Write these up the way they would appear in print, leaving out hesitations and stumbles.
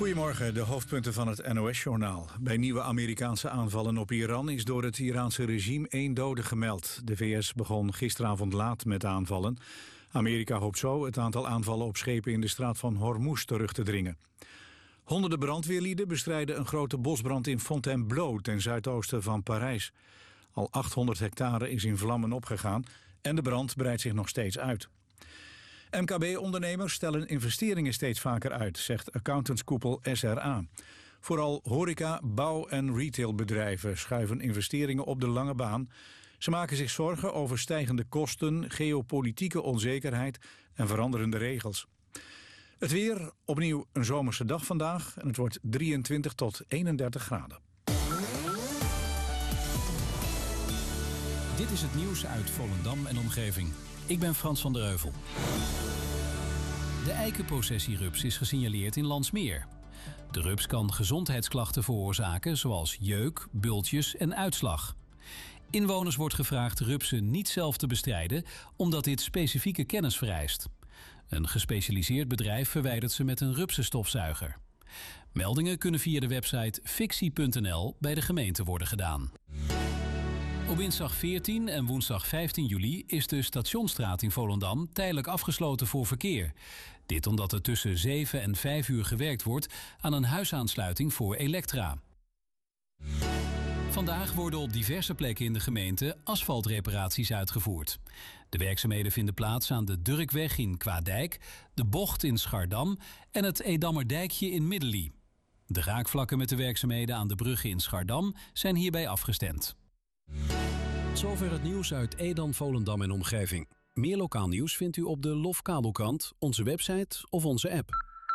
Goedemorgen, de hoofdpunten van het NOS-journaal. Bij nieuwe Amerikaanse aanvallen op Iran is door het Iraanse regime 1 dode gemeld. De VS begon gisteravond laat met aanvallen. Amerika hoopt zo het aantal aanvallen op schepen in de straat van Hormuz terug te dringen. Honderden brandweerlieden bestrijden een grote bosbrand in Fontainebleau ten zuidoosten van Parijs. Al 800 hectare is in vlammen opgegaan en de brand breidt zich nog steeds uit. MKB-ondernemers stellen investeringen steeds vaker uit, zegt accountantskoepel SRA. Vooral horeca, bouw- en retailbedrijven schuiven investeringen op de lange baan. Ze maken zich zorgen over stijgende kosten, geopolitieke onzekerheid en veranderende regels. Het weer, opnieuw een zomerse dag vandaag en het wordt 23 tot 31 graden. Dit is het nieuws uit Volendam en omgeving. Ik ben Frans van der Heuvel. De eikenpossessierups is gesignaleerd in Landsmeer. De rups kan gezondheidsklachten veroorzaken, zoals jeuk, bultjes en uitslag. Inwoners wordt gevraagd rupsen niet zelf te bestrijden, omdat dit specifieke kennis vereist. Een gespecialiseerd bedrijf verwijdert ze met een rupsenstofzuiger. Meldingen kunnen via de website fictie.nl bij de gemeente worden gedaan. Op dinsdag 14 en woensdag 15 juli is de Stationsstraat in Volendam tijdelijk afgesloten voor verkeer. Dit omdat er tussen 7 en 5 uur gewerkt wordt aan een huisaansluiting voor Elektra. Vandaag worden op diverse plekken in de gemeente asfaltreparaties uitgevoerd. De werkzaamheden vinden plaats aan de Durkweg in Kwaadijk, de Bocht in Schardam en het Edammerdijkje in Middelie. De raakvlakken met de werkzaamheden aan de bruggen in Schardam zijn hierbij afgestemd. Zover het nieuws uit Edam, Volendam en omgeving. Meer lokaal nieuws vindt u op de Lofkabelkrant, onze website of onze app.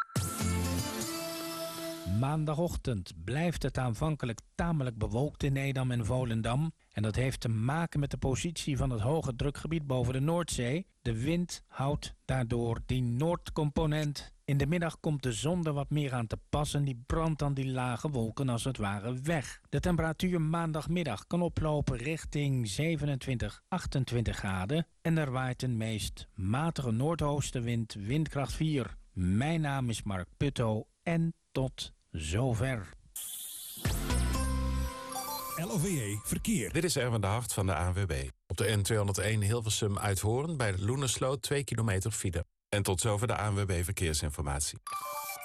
Maandagochtend blijft het aanvankelijk tamelijk bewolkt in Edam en Volendam. En dat heeft te maken met de positie van het hoge drukgebied boven de Noordzee. De wind houdt daardoor die noordcomponent. In de middag komt de zon er wat meer aan te passen. Die brandt dan die lage wolken als het ware weg. De temperatuur maandagmiddag kan oplopen richting 27, 28 graden. En er waait een meest matige noordoostenwind, windkracht 4. Mijn naam is Mark Putto en tot zover. LOVE Verkeer. Dit is Erwin de Hart van de ANWB. Op de N201 Hilversum Uithoorn bij de Loenersloot 2 kilometer file. En tot zover de ANWB Verkeersinformatie.